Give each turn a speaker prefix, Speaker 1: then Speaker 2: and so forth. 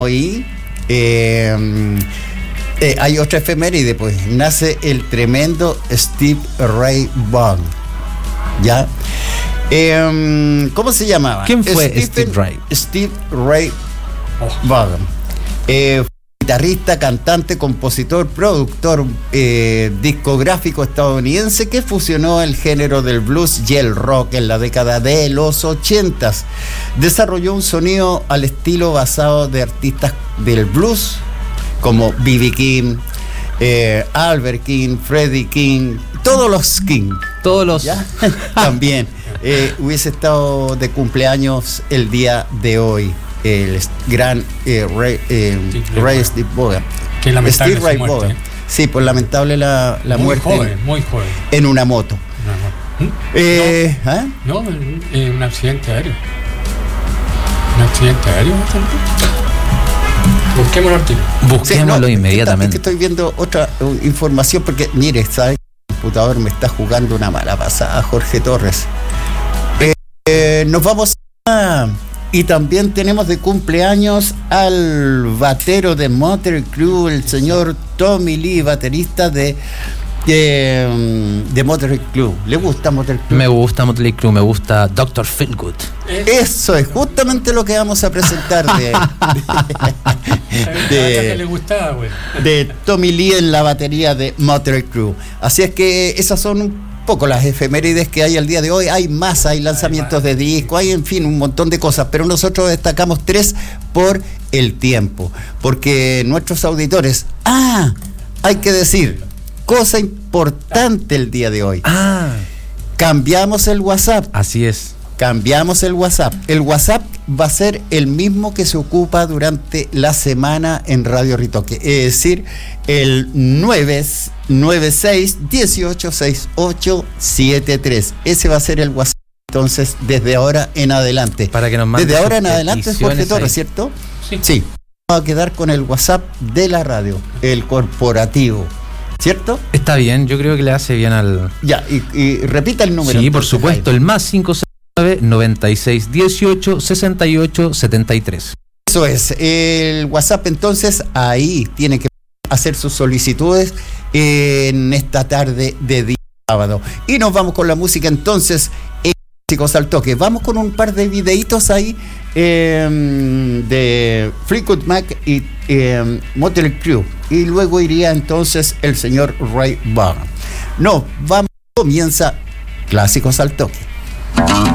Speaker 1: hoy hay otra efeméride, pues nace el tremendo Steve Ray Vaughan, ¿ya? ¿Cómo se llamaba?
Speaker 2: ¿Quién fue Steve Ray?
Speaker 1: Steve Ray Vaughan. Guitarrista, cantante, compositor, productor discográfico estadounidense que fusionó el género del blues y el rock en la década de los 80s. Desarrolló un sonido al estilo basado de artistas del blues como B.B. King, Albert King, Freddie King, todos los King.
Speaker 2: Todos los...
Speaker 1: También hubiese estado de cumpleaños el día de hoy. El gran Ray Steve Vaughan.
Speaker 3: Qué lamentable Steve Ray Vaughan.
Speaker 1: Sí, pues lamentable la muerte.
Speaker 3: Muy joven.
Speaker 1: En una moto.
Speaker 3: No, un accidente aéreo. ¿Un accidente aéreo? Busquémoslo al tiro.
Speaker 2: Busquémoslo inmediatamente.
Speaker 1: Es que estoy viendo otra información porque, mire, ¿sabes? El computador me está jugando una mala pasada, Jorge Torres. Nos vamos a... Y también tenemos de cumpleaños al batero de Mötley Crüe, el señor Tommy Lee, baterista de Mötley Crüe. ¿Le gusta Mötley Crüe?
Speaker 2: Me gusta Mötley Crüe, me gusta Dr. Feelgood.
Speaker 1: Eso es justamente lo que vamos a presentar de Tommy Lee en la batería de Mötley Crüe. Así es que esas son poco las efemérides que hay al día de hoy. Hay más, hay lanzamientos de disco, hay en fin un montón de cosas, pero nosotros destacamos 3 por el tiempo, porque nuestros auditores, hay que decir, cosa importante el día de hoy, cambiamos el WhatsApp.
Speaker 2: Así es.
Speaker 1: Cambiamos el WhatsApp. El WhatsApp va a ser el mismo que se ocupa durante la semana en Radio Ritoque. Es decir, el 996-186873. Ese va a ser el WhatsApp. Entonces, desde ahora en adelante.
Speaker 2: Para que nos manden
Speaker 1: desde ahora en adelante, Jorge Torres, ¿cierto?
Speaker 3: Sí.
Speaker 1: Vamos a quedar con el WhatsApp de la radio, el corporativo. ¿Cierto?
Speaker 2: Está bien, yo creo que le hace bien al...
Speaker 1: Ya, y repita el número.
Speaker 2: Sí, por supuesto, el más 569-96-18-68-73.
Speaker 1: Eso es, el WhatsApp. Entonces ahí tiene que hacer sus solicitudes en esta tarde de día sábado. Y nos vamos con la música entonces en Clásicos al Toque. Vamos con un par de videitos ahí de Fleetwood Mac y Mötley Crüe. Y luego iría entonces el señor Ray Vaughan. Comienza Clásicos al Toque.